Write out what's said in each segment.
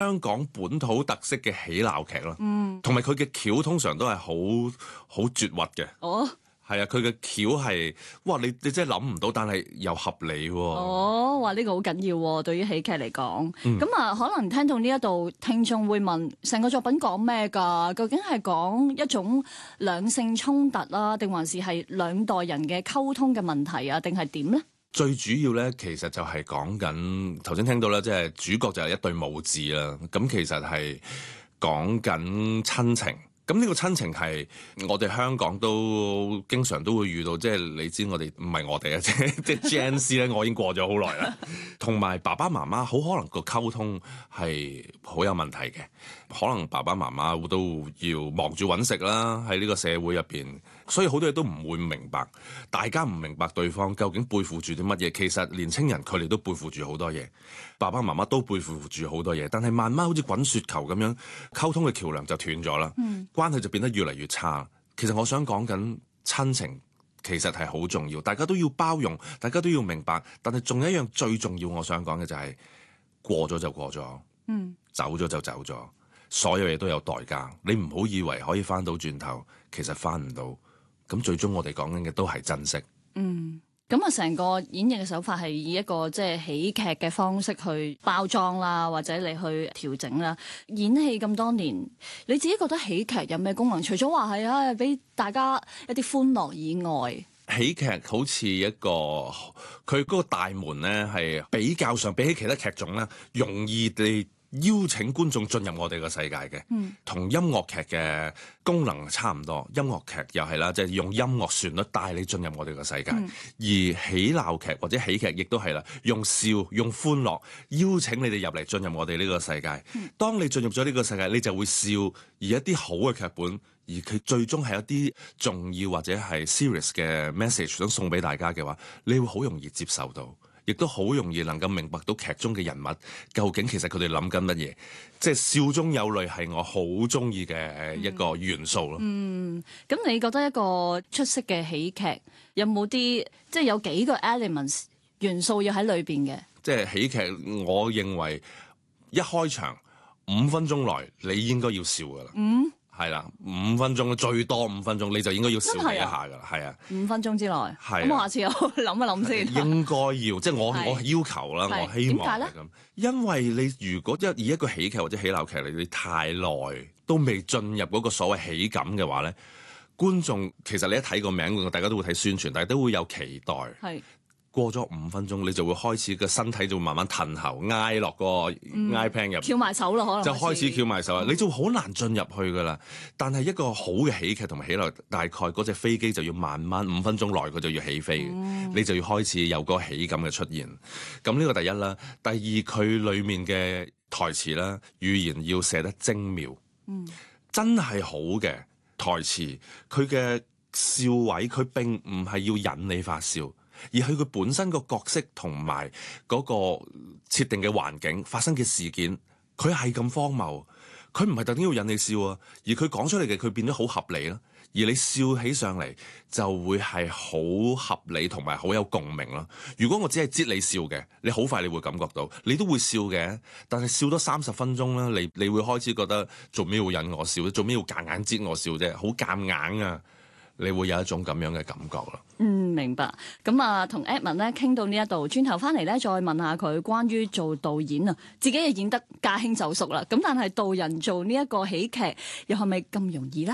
香港本土特色嘅喜鬧劇咯，同埋佢嘅橋通常都係好絕核嘅。 哦， 係啊，佢嘅橋係哇，你真係諗唔到，但係又合理喎。 哦，話呢個好緊要喎，對於喜劇嚟講。咁啊，可能聽到呢一度，聽眾會問：成個作品講咩㗎？究竟係講一種兩性衝突啦，定還是係兩代人嘅溝通嘅問題啊？定係點咧？ 最主要咧，其實就係講緊頭先聽到咧，即係主角就係一對母子啦。咁其實係講緊親情。咁呢個親情係我哋香港都經常都會遇到，即係你知我哋唔係我哋啊，即係 Gen Z 咧，我已經過咗好耐啦。同埋爸爸媽媽好可能個溝通係好有問題嘅，可能爸爸媽媽都要忙住揾食啦，喺呢個社會入邊，所以好多嘢都唔會明白，大家唔明白對方究竟背負住啲乜嘢。其實年青人佢哋都背負住好多嘢，爸爸媽媽都背負住好多嘢，但係慢慢好似滾雪球咁樣，溝通嘅橋梁就斷咗啦。關係就變得越嚟越差。其實我想講緊親情其實係好重要，大家都要包容，大家都要明白。但係仲有一樣最重要，我想講嘅就係過咗就過咗，走咗就走咗，所有嘢都有代價。你唔好以為可以翻到轉頭，其實翻唔到。咁最終我哋講緊嘅都係珍惜。 咁啊，成個演繹嘅手法係以一個即係喜劇嘅方式去包裝啦，或者你去調整啦。演戲咁多年，你自己覺得喜劇有咩功能？除咗話係啊，俾大家一啲歡樂以外， 喜劇好似一個佢嗰個大門咧，係比較上比起其他劇種咧，容易地邀請觀眾進入我哋個世界嘅，同音樂劇嘅功能差唔多。音樂劇又係啦，即係用音樂旋律帶你進入我哋個世界。而喜鬧劇或者喜劇亦都係啦，用笑用歡樂邀請你哋入嚟進入我哋呢個世界。當你進入咗呢個世界，你就會笑。而一啲好嘅劇本，而佢最終係一啲重要或者係 serious 嘅 message 想送俾大家嘅話，你會好容易接受到。亦都好容易能夠明白到劇中嘅人物究竟其實佢哋諗緊乜嘢，即係笑中有淚係我好中意嘅一個元素咯。 咁你覺得一個出色嘅喜劇有冇啲即係有幾個 elements 元素要喺裏邊嘅？ 即係喜劇，我認為一開場5分鐘內你應該要笑噶啦。係啦，5分鐘最多5分鐘你就應該要笑一下噶啦，係啊，5 分鐘之內。咁我下次又諗一諗先。應該要，即係我要求啦，我希望係咁。因為你如果以一個喜劇或者喜鬧劇你太耐都未進入嗰個所謂喜感嘅話咧，觀眾其實你一睇個名，大家都會睇宣傳，但係都會有期待。係。過咗5分鐘，你就會開始個身體就會慢慢褪後，挨落個 iPad 入， 翹埋手咯，可能就開始翹埋手啦。你就好難進入去噶啦。但係一個好嘅喜劇同埋喜樂，大概嗰隻飛機就要慢慢5分鐘內佢就要起飛，你就要開始有個喜感嘅出現。咁呢個第一啦，第二佢裡面嘅台詞啦、語言要寫得精妙，真係好嘅台詞，佢嘅笑位佢並唔係要引你發笑。而係佢本身個角色同埋嗰個設定嘅環境發生嘅事件，佢係咁荒謬，佢唔係特登要引你笑啊，而佢講出嚟嘅佢變咗好合理啦，而你笑起上嚟就會係好合理同埋好有共鳴啦。如果我只係擠你笑嘅，你好快你會感覺到，你都會笑嘅，但係笑多30分鐘啦，你會開始覺得做咩會引我笑，做咩要夾硬擠我笑啫，好夾硬啊！你會有一種咁樣嘅感覺咯。 明白。咁啊，同 Edmond 咧傾到呢一度，轉頭翻嚟咧，再問下佢關於做導演啊，自己又演得駕輕就熟啦。咁但係導人做呢一個喜劇，又係咪咁容易咧？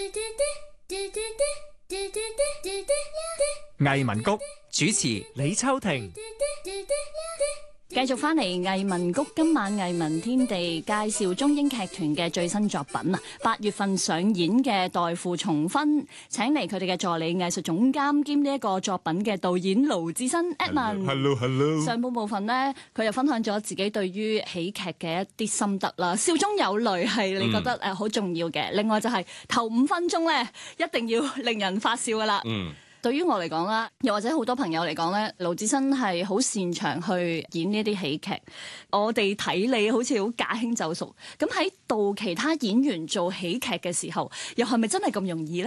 藝文谷主持李秋婷。 繼續翻嚟藝文谷，今晚藝文天地介紹中英劇團嘅最新作品啊！8月份上演嘅《代父從婚》，請嚟佢哋嘅助理藝術總監兼呢一個作品嘅導演盧志新 Edmond。 Hello。 上半部分呢，佢又分享咗自己對於喜劇嘅一啲心得啦，笑中有淚係你覺得好重要嘅。另外就係頭5分鐘呢，一定要令人發笑噶啦。對於我嚟講啦，又或者好多朋友嚟講咧，盧志新係好擅長去演呢啲喜劇。我哋睇你好似好駕輕就熟，咁喺導其他演員做喜劇嘅時候，又係咪真係咁容易咧？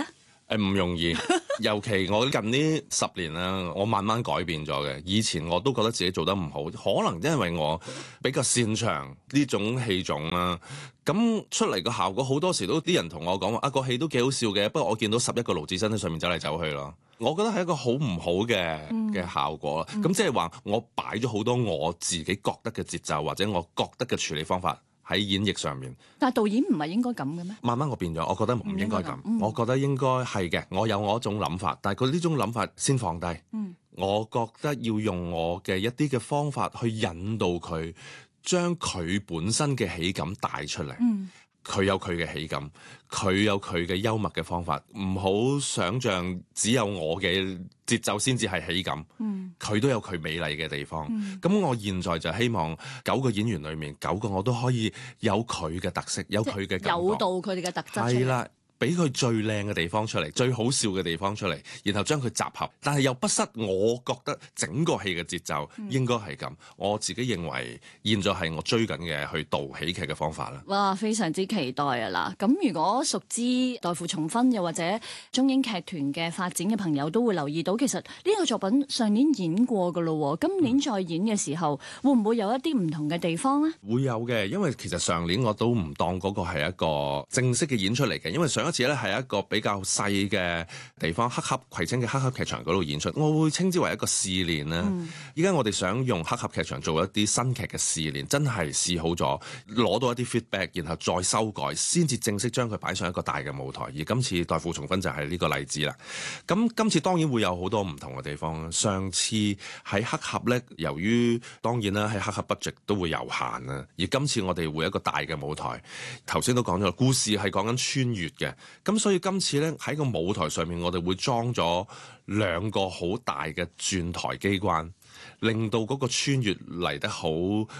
唔容易，尤其我近呢10年啦，我慢慢改變咗嘅。以前我都覺得自己做得唔好，可能因為我比較擅長呢種戲種啦。咁出嚟個效果好多時都啲人同我講話個戲都幾好笑嘅，不過我見到11個盧子珍喺上面走嚟走去咯。我覺得係一個好唔好嘅效果。咁即係話我擺咗好多我自己覺得嘅節奏或者我覺得嘅處理方法喺演繹上面。 但係導演唔係應該咁嘅咩？ 慢慢我變咗，我覺得唔應該咁。我覺得應該係嘅，我有我一種諗法，但係佢呢種諗法先放低。我覺得要用我嘅一啲嘅方法去引導佢，將佢本身嘅喜感帶出嚟。佢有佢嘅喜感，佢有佢嘅幽默嘅方法，唔好想像只有我嘅節奏先至係喜感。佢都有佢美麗嘅地方。咁我現在就希望9個演員裏面9個我都可以有佢嘅特色，有佢嘅感覺， 誘導佢哋嘅特質出嚟。 係啦。俾佢最靚嘅地方出嚟，最好笑嘅地方出嚟，然後將佢集合，但係又不失我覺得整個戲嘅節奏應該係咁。我自己認為現在係我追緊嘅去導喜劇嘅方法啦。 哇，非常之期待啊！嗱，咁如果熟知代父從婚又或者中英劇團嘅發展嘅朋友都會留意到，其實呢個作品上年演過㗎咯，今年再演嘅時候，會唔會有一啲唔同嘅地方呢？ 會有嘅，因為其實上年我都唔當嗰個係一個正式嘅演出嚟嘅，因為上一次咧係一個比較細嘅地方，葵青嘅黑盒劇場嗰度演出，我會稱之為一個試練啦。依家我哋想用黑盒劇場做一啲新劇嘅試練，真係試好咗，攞到一啲 feedback，然後再修改，先至正式將佢擺上一個大嘅舞台。而今次代父從婚就係呢個例子啦。咁今次當然會有好多唔同嘅地方。上次喺黑盒咧，由於當然啦喺黑盒 budget 都會有限啦，而今次我哋會有一個大嘅舞台。頭先都講咗，故事係講緊穿越嘅。咁所以今次咧喺個舞台上面，我哋會裝咗2個好大嘅轉台機關，令到嗰個穿越嚟得好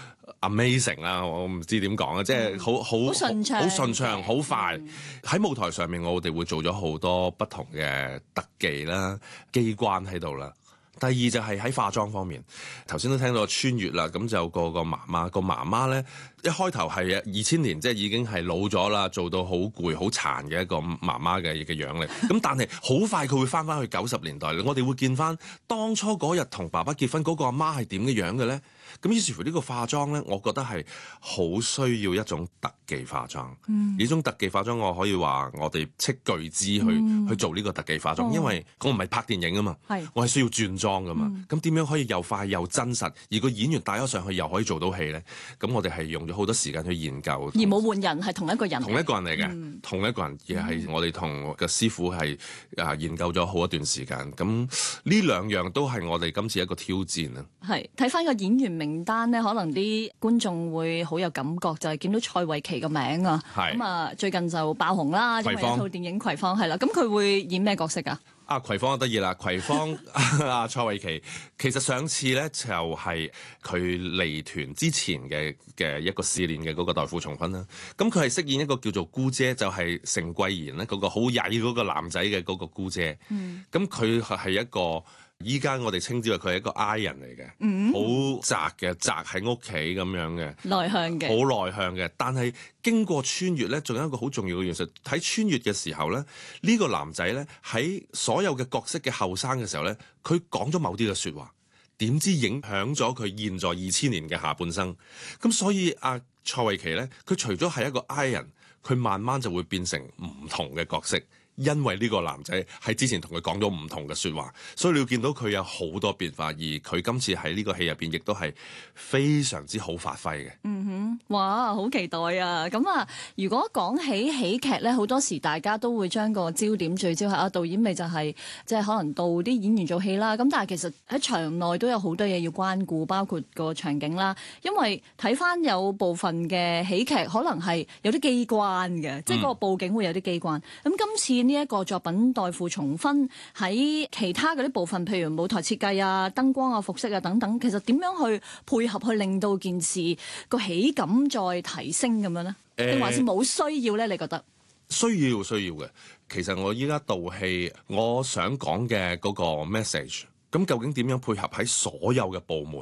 amazing 啦！我唔知點講啊，即係好順暢，好快。喺舞台上面，我哋會做咗好多不同嘅特技啦、機關喺度啦。第二就係喺化妝方面，頭先都聽到穿越啦，咁就個媽媽咧，一開頭係2000年，即係已經係老咗啦，做到好攰好殘嘅一個媽媽嘅樣嚟。咁但係好快佢會翻去90年代，我哋會見翻當初嗰日同爸爸結婚嗰個阿媽係點嘅樣嘅咧。咁於是乎呢個化妝咧，我覺得係好需要一種特技化妝。呢種特技化妝我可以話我哋斥巨資去做呢個特技化妝，因為我唔係拍電影啊嘛，我係需要轉妝噶嘛。咁點樣可以又快又真實，而個演員帶咗上去又可以做到戲咧？咁我哋係用咗好多時間去研究， 而冇換人，係同一個人， 同一個人嚟嘅，同一個人，而係我哋同個師傅係研究咗好一段時間。咁呢2樣都係我哋今次一個挑戰啊。 係睇翻個演員名單咧，可能啲觀眾會好有感覺，就係見到蔡慧琪個名啊。咁啊，最近就爆紅啦，因為一套電影《葵芳》係啦。咁佢會演咩角色啊？ 葵芳就得意啦，葵芳蔡慧琪其實上次咧就係佢離團之前嘅一個試練嘅嗰個代父從婚啦。咁佢係飾演一個叫做姑姐，就係成貴賢咧嗰個好曳嗰個男仔嘅嗰個姑姐。咁佢係一個。依家我哋稱之為佢係一個 I 人嚟嘅，好宅喺屋企咁樣嘅， 內向嘅， 好內向嘅。但係經過穿越咧，仲有一個好重要嘅元素。睇穿越嘅時候咧，呢個男仔咧喺所有嘅角色嘅後生嘅時候咧，佢講咗某啲嘅説話，點知影響咗佢現在2000年嘅下半生。咁所以蔡慧琪咧，佢除咗係一個 I 人，佢慢慢就會變成唔同嘅角色。因為呢個男仔喺之前同佢講咗唔同嘅説話，所以你要見到佢有好多變化，而佢今次喺呢個戲入邊亦都係非常之好發揮嘅。 哇，好期待啊！咁啊，如果講起喜劇咧，好多時大家都會將個焦點聚焦喺導演，咪就係即係可能導啲演員做戲啦。咁但係其實喺場內都有好多嘢要關顧，包括個場景啦。因為睇翻有部分嘅喜劇可能係有啲機關嘅，即係嗰個佈景會有啲機關。咁今次呢一個作品代父從婚喺其他嗰啲部分，譬如舞台設計啊、燈光啊、服飾啊等等，其實點樣去配合去令到件事個喜感再提升咁樣咧？定還是冇需要咧？你覺得？ 需要嘅。其實我依家導戲，我想講嘅嗰個 message，咁究竟點樣配合喺所有嘅部門咧？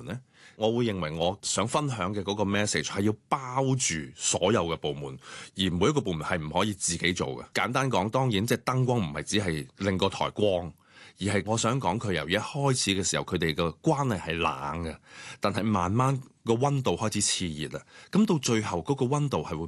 我會認為我想分享嘅嗰個 message 係要包住所有嘅部門，而每一個部門係唔可以自己做嘅。簡單講，當然即係燈光唔係只係令個台光，而係我想講佢由一開始嘅時候，佢哋嘅關係係冷嘅，但係慢慢個溫度開始熾熱啦。咁到最後嗰個溫度係會